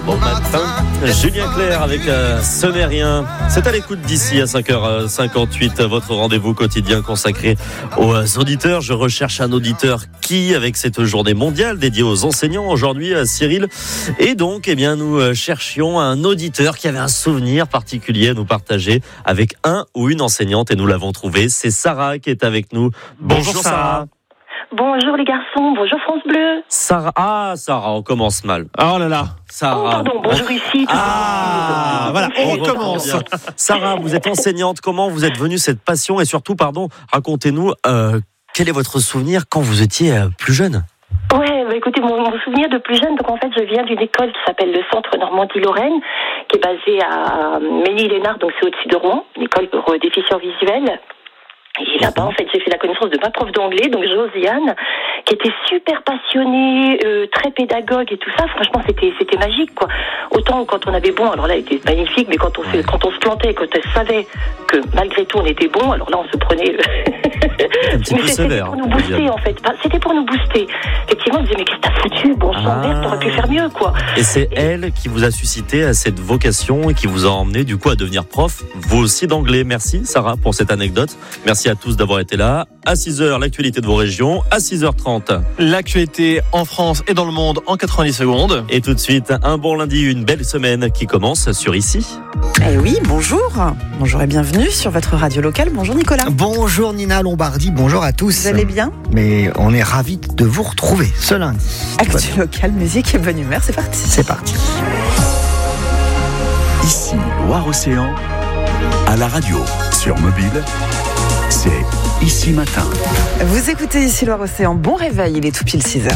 Bon matin, Julien Clerc avec Ce n'est rien. C'est à l'écoute d'ici à 5h58, votre rendez-vous quotidien consacré aux auditeurs. Je recherche un auditeur qui, avec cette journée mondiale dédiée aux enseignants aujourd'hui, Cyril. Et donc, nous cherchions un auditeur qui avait un souvenir particulier à nous partager avec un ou une enseignante et nous l'avons trouvé. C'est Sarah qui est avec nous. Bonjour Sarah. Bonjour les garçons, bonjour France Bleu. Sarah, on commence mal. Oh là là. Sarah. Oh pardon, bonjour ici. Voilà, on recommence. Sarah, vous êtes enseignante, comment vous êtes venue cette passion et surtout, racontez-nous, quel est votre souvenir quand vous étiez plus jeune ? Ouais, écoutez, mon souvenir de plus jeune, donc en fait je viens d'une école qui s'appelle le Centre Normandie-Lorraine, qui est basée à Ménil-Lénard, donc c'est au-dessus de Rouen, une école pour déficients visuels. Et là-bas, en fait, j'ai fait la connaissance de ma prof d'anglais, donc Josiane, qui était super passionnée, très pédagogue et tout ça. Franchement, c'était magique, quoi. Autant quand on avait bon, alors là, elle était magnifique, mais quand on se plantait, quand elle savait que malgré tout on était bon, alors là, on se prenait. Un petit peu sévère. C'était pour nous booster, en fait. C'était pour nous booster. Effectivement, on disait, mais qu'est-ce que t'as foutu? Bon sang, merde, t'aurais pu faire mieux, quoi. Et c'est elle qui vous a suscité à cette vocation et qui vous a emmené, du coup, à devenir prof, vous aussi d'anglais. Merci, Sarah, pour cette anecdote. Merci à tous d'avoir été là. À 6h, l'actualité de vos régions. À 6h30, l'actualité en France et dans le monde en 90 secondes. Et tout de suite, un bon lundi, une belle semaine qui commence sur Ici. Eh oui, bonjour. Bonjour et bienvenue sur votre radio locale. Bonjour Nicolas. Bonjour Nina Lombardi, bonjour à tous. Vous allez bien ? Mais on est ravis de vous retrouver ce lundi. Actu local, musique et bonne humeur, c'est parti. C'est parti. Ici, Loire-Océan, à la radio, sur mobile, c'est Ici Matin. Vous écoutez Ici Loire-Océan, bon réveil, il est tout pile 6h.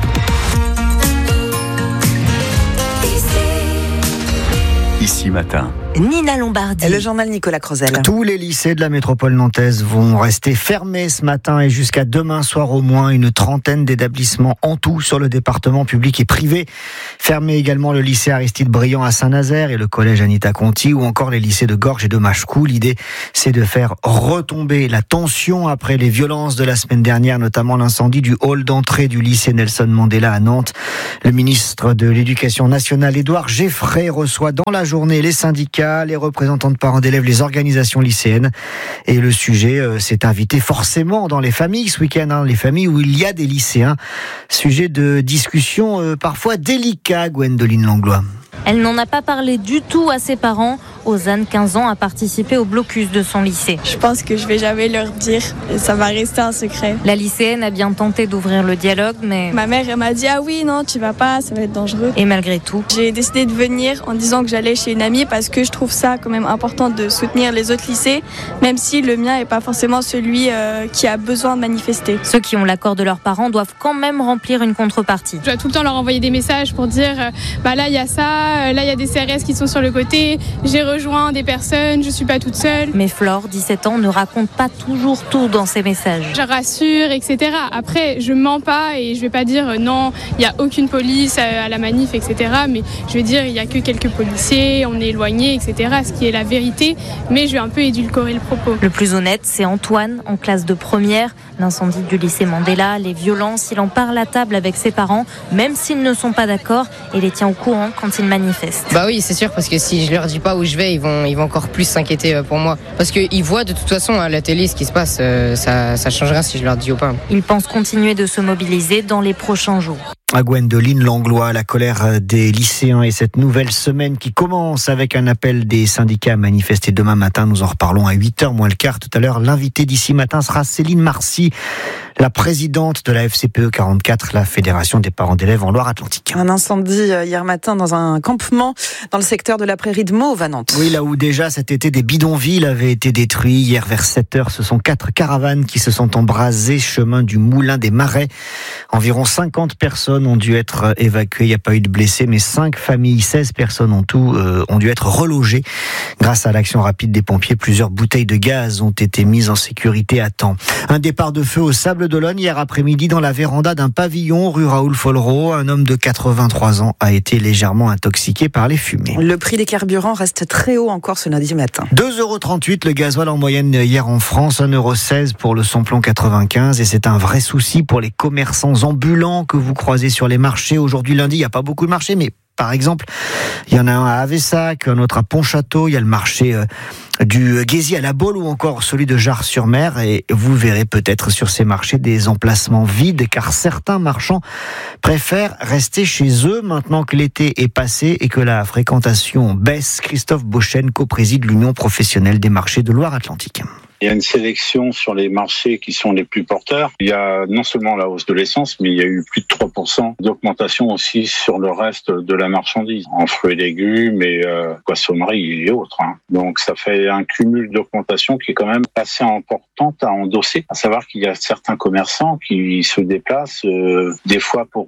Ici Matin. Nina Lombardi. Et le journal Nicolas Crozel. Tous les lycées de la métropole nantaise vont rester fermés ce matin et jusqu'à demain soir au moins. Une trentaine d'établissements en tout sur le département public et privé. Fermé également le lycée Aristide Briand à Saint-Nazaire et le collège Anita Conti ou encore les lycées de Gorges et de Machecou. L'idée, c'est de faire retomber la tension après les violences de la semaine dernière, notamment l'incendie du hall d'entrée du lycée Nelson Mandela à Nantes. Le ministre de l'Éducation nationale, Édouard Geffray, reçoit dans la journée les syndicats, les représentants de parents d'élèves, les organisations lycéennes. Et le sujet s'est invité forcément dans les familles ce week-end, les familles où il y a des lycéens. Sujet de discussion parfois délicat, Gwendoline Langlois. Elle n'en a pas parlé du tout à ses parents. Ozane, 15 ans, a participé au blocus de son lycée. Je pense que je vais jamais leur dire et ça va rester un secret. La lycéenne a bien tenté d'ouvrir le dialogue, mais... Ma mère, elle m'a dit « Ah oui, non, tu vas pas, ça va être dangereux. » Et malgré tout... J'ai décidé de venir en disant que j'allais chez une amie parce que je trouve ça quand même important de soutenir les autres lycées, même si le mien n'est pas forcément celui qui a besoin de manifester. Ceux qui ont l'accord de leurs parents doivent quand même remplir une contrepartie. Je dois tout le temps leur envoyer des messages pour dire là il y a ça, là il y a des CRS qui sont sur le côté, j'ai rejoint des personnes, je suis pas toute seule. Mais Flore, 17 ans, ne raconte pas toujours tout dans ses messages. Je rassure, etc. Après, je mens pas et je vais pas dire non, il y a aucune police à la manif, etc. Mais je vais dire il y a que quelques policiers, on est éloignés, etc. Ce qui est la vérité, mais je vais un peu édulcorer le propos. Le plus honnête, c'est Antoine, en classe de première. L'incendie du lycée Mandela, les violences, il en parle à table avec ses parents, même s'ils ne sont pas d'accord, et les tient au courant quand ils manifestent. Bah oui, c'est sûr, parce que si je leur dis pas où je vais, ils vont encore plus s'inquiéter pour moi. Parce qu'ils voient de toute façon à la télé ce qui se passe, ça changera si je leur dis ou pas. Ils pensent continuer de se mobiliser dans les prochains jours. À Gwendoline Langlois, la colère des lycéens et cette nouvelle semaine qui commence avec un appel des syndicats à manifester demain matin. Nous en reparlons à 8h moins le quart. Tout à l'heure, l'invité d'ici matin sera Céline Marcy, la présidente de la FCPE 44, la Fédération des parents d'élèves en Loire-Atlantique. Un incendie hier matin dans un campement dans le secteur de la prairie de Mauve à Nantes. Oui, là où déjà cet été des bidonvilles avaient été détruits. Hier vers 7h, ce sont 4 caravanes qui se sont embrasées chemin du Moulin des Marais. Environ 50 personnes ont dû être évacuées. Il n'y a pas eu de blessés, mais 5 familles, 16 personnes en tout, ont dû être relogées. Grâce à l'action rapide des pompiers, plusieurs bouteilles de gaz ont été mises en sécurité à temps. Un départ de feu au Sables-d'Olonne hier après-midi dans la véranda d'un pavillon rue Raoul-Follereau. Un homme de 83 ans a été légèrement intoxiqué par les fumées. Le prix des carburants reste très haut encore ce lundi matin. 2,38 € le gasoil en moyenne hier en France, 1,16 € pour le samplon 95. Et c'est un vrai souci pour les commerçants ambulants que vous croisez sur les marchés. Aujourd'hui lundi, il n'y a pas beaucoup de marchés, mais par exemple. Il y en a un à Avessac, un autre à Pontchâteau, il y a le marché du Guézy à la Baule ou encore celui de Jars-sur-Mer, et vous verrez peut-être sur ces marchés des emplacements vides car certains marchands préfèrent rester chez eux maintenant que l'été est passé et que la fréquentation baisse. Christophe Beauchesne co-préside l'Union professionnelle des marchés de Loire-Atlantique. Il y a une sélection sur les marchés qui sont les plus porteurs. Il y a non seulement la hausse de l'essence, mais il y a eu plus de 3% d'augmentation aussi sur le reste de la marchandise, en fruits et légumes et poissonnerie et autres. Donc ça fait un cumul d'augmentation qui est quand même assez importante à endosser. À savoir qu'il y a certains commerçants qui se déplacent des fois pour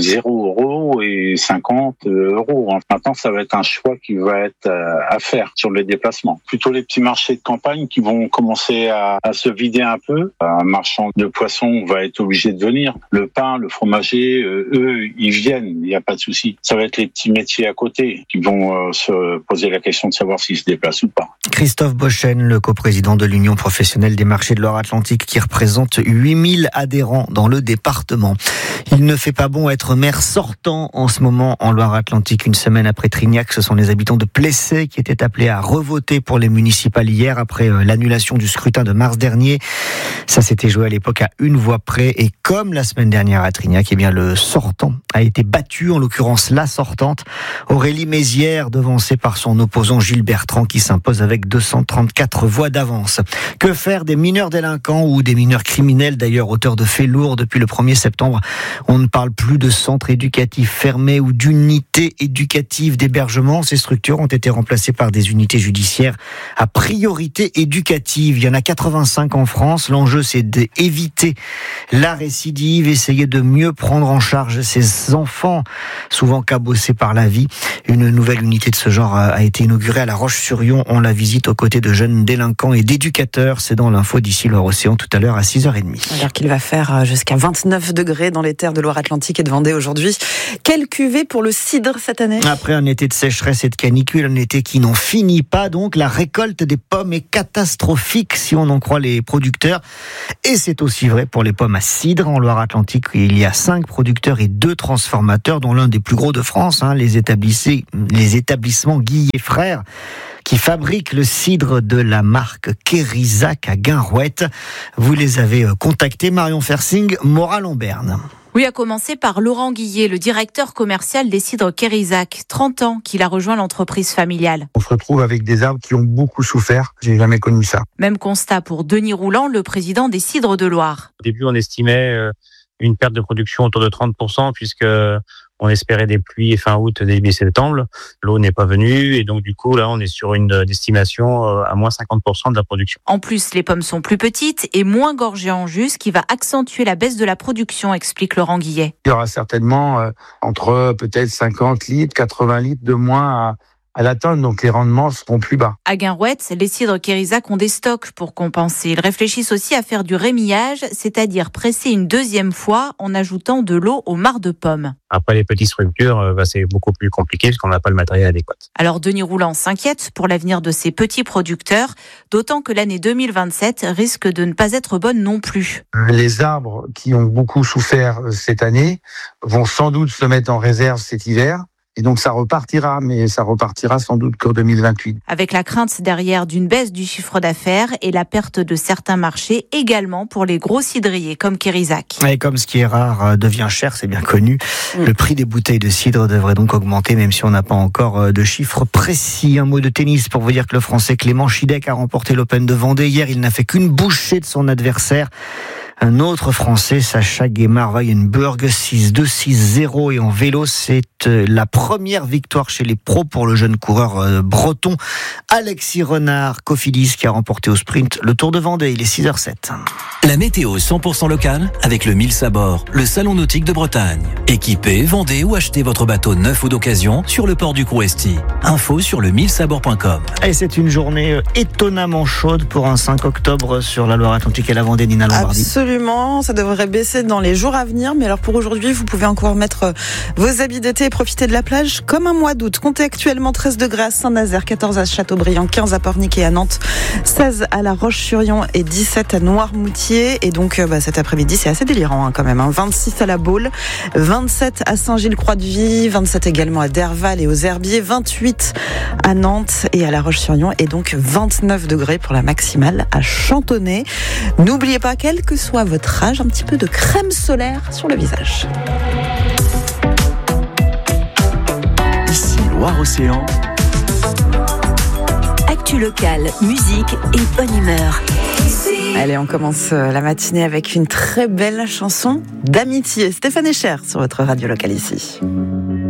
0 € et 50 €. Maintenant, ça va être un choix qui va être à faire sur les déplacements. Plutôt les petits marchés de campagne qui vont commencer à se vider un peu. Un marchand de poissons va être obligé de venir. Le pain, le fromager, eux, ils viennent, il n'y a pas de souci. Ça va être les petits métiers à côté qui vont se poser la question de savoir s'ils se déplacent ou pas. Christophe Beauchesne, le coprésident de l'Union professionnelle des marchés de Loire-Atlantique, qui représente 8000 adhérents dans le département. Il ne fait pas bon être maire sortant en ce moment en Loire-Atlantique. Une semaine après Trignac, ce sont les habitants de Plesset qui étaient appelés à revoter pour les municipales hier après l'annulation du scrutin de mars dernier. Ça s'était joué à l'époque à une voix près, et comme la semaine dernière à Trignac, eh bien le sortant a été battu, en l'occurrence la sortante, Aurélie Mézières, devancée par son opposant Gilles Bertrand qui s'impose avec 234 voix d'avance. Que faire des mineurs délinquants ou des mineurs criminels, d'ailleurs auteurs de faits lourds depuis le 1er septembre? On ne parle plus de centres éducatifs fermés ou d'unités éducatives d'hébergement. Ces structures ont été remplacées par des unités judiciaires à priorité éducative. Il y en a 85 en France. L'enjeu, c'est d'éviter la récidive, essayer de mieux prendre en charge ces enfants, souvent cabossés par la vie. Une nouvelle unité de ce genre a été inaugurée à La Roche-sur-Yon. On la visite aux côtés de jeunes délinquants et d'éducateurs. C'est dans l'info d'ici Loire-Océan tout à l'heure à 6h30. Alors qu'il va faire jusqu'à 29 degrés dans les terres de Loire-Atlantique et de Vendée aujourd'hui. Quelle cuvée pour le cidre cette année? Après un été de sécheresse et de canicule, un été qui n'en finit pas, donc la récolte des pommes est catastrophique si on en croit les producteurs. Et c'est aussi vrai pour les pommes à cidre. En Loire-Atlantique, il y a 5 producteurs et 2 transformateurs, dont l'un des plus gros de France, les établissements Guy et Frères, qui fabriquent le cidre de la marque Kérizac à Guinrouette. Vous les avez contactés, Marion Fersing, Moral en Berne. Oui, à commencer par Laurent Guillet, le directeur commercial des cidres Kérizac. 30 ans qu'il a rejoint l'entreprise familiale. On se retrouve avec des arbres qui ont beaucoup souffert. J'ai jamais connu ça. Même constat pour Denis Roulant, le président des cidres de Loire. Au début, on estimait une perte de production autour de 30%, puisque on espérait des pluies fin août, début septembre. L'eau n'est pas venue et donc du coup là on est sur une estimation à moins 50% de la production. En plus, les pommes sont plus petites et moins gorgées en jus, ce qui va accentuer la baisse de la production, explique Laurent Guillet. Il y aura certainement entre peut-être 50 litres, 80 litres de moins à la tonne, donc les rendements seront plus bas. À Guinrouette, les cidres Kérizac ont des stocks pour compenser. Ils réfléchissent aussi à faire du rémillage, c'est-à-dire presser une deuxième fois en ajoutant de l'eau aux mares de pommes. Après les petites structures, c'est beaucoup plus compliqué parce qu'on n'a pas le matériel adéquat. Alors Denis Roulant s'inquiète pour l'avenir de ces petits producteurs, d'autant que l'année 2027 risque de ne pas être bonne non plus. Les arbres qui ont beaucoup souffert cette année vont sans doute se mettre en réserve cet hiver. Et donc ça repartira, mais ça repartira sans doute qu'en 2028. Avec la crainte derrière d'une baisse du chiffre d'affaires et la perte de certains marchés également pour les gros cidriers comme Kérizac. Et comme ce qui est rare devient cher, c'est bien connu, le prix des bouteilles de cidre devrait donc augmenter, même si on n'a pas encore de chiffres précis. Un mot de tennis pour vous dire que le Français Clément Chidec a remporté l'Open de Vendée. Hier, il n'a fait qu'une bouchée de son adversaire. Un autre Français, Sacha Guémard-Weyenberg, 6-2, 6-0. Et en vélo, c'est la première victoire chez les pros pour le jeune coureur breton Alexis Renard, Cofidis, qui a remporté au sprint le Tour de Vendée. Il est 6h07. La météo 100% locale avec le Mills à bord, le salon nautique de Bretagne. Équipez, vendez ou achetez votre bateau neuf ou d'occasion sur le port du Crouesty. Info sur le millsabord.com. Et c'est une journée étonnamment chaude pour un 5 octobre sur la Loire-Atlantique et la Vendée, Nina Lombardi. absolument. Ça devrait baisser dans les jours à venir. Mais alors pour aujourd'hui, vous pouvez encore mettre vos habits d'été et profiter de la plage comme un mois d'août. Comptez actuellement 13 degrés à Saint-Nazaire, 14 à Châteaubriand, 15 à Pornic et à Nantes, 16 à La Roche-sur-Yon et 17 à Noirmoutier. Et donc cet après-midi, c'est assez délirant quand même. 26 à La Baule, 27 à Saint-Gilles-Croix-de-Vie, 27 également à Derval et aux Herbiers, 28 à Nantes et à La Roche-sur-Yon et donc 29 degrés pour la maximale à Chantonnay. N'oubliez pas, quel que soit votre âge, un petit peu de crème solaire sur le visage. Ici Loire-Océan. Actu locale, musique et bonne humeur. Allez, on commence la matinée avec une très belle chanson d'amitié. Stéphane Echer sur votre radio locale ici.